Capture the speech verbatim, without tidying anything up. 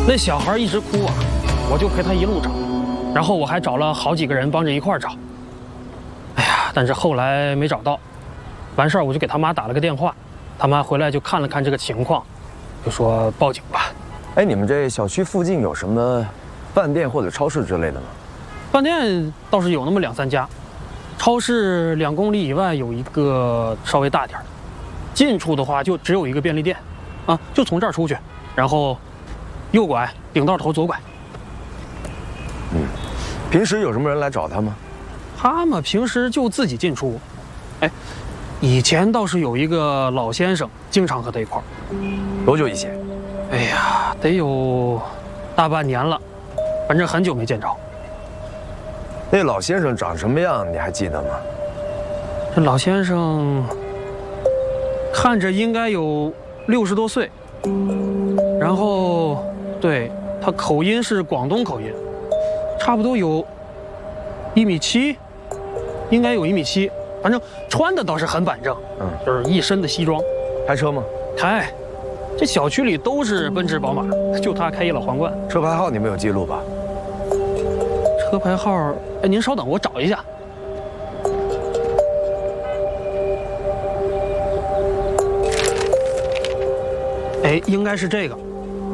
那小孩一直哭啊，我就陪他一路找，然后我还找了好几个人帮着一块儿找。哎呀，但是后来没找到，完事儿我就给他妈打了个电话，他妈回来就看了看这个情况，就说报警吧。 哎，你们这小区附近有什么饭店或者超市之类的吗？ 饭店倒是有那么两三家，超市两公里以外有一个稍微大点儿的，近处的话就只有一个便利店，啊，就从这儿出去，然后右拐，顶道头左拐。 嗯，平时有什么人来找他吗？ 他们平时就自己进出，哎，以前倒是有一个老先生经常和他一块儿。 多久以前？ 哎呀，得有大半年了，反正很久没见着。 那老先生长什么样，你还记得吗？ 这老先生看着应该有六十多岁，然后对他口音是广东口音，差不多有一米七，应该有一米七，反正穿的倒是很板正，嗯，就是一身的西装。 开车吗？ 开，这小区里都是奔驰、宝马，就他开一老皇冠。 车牌号你们有记录吧？ 车牌号，哎，您稍等，我找一下。哎，应该是这个。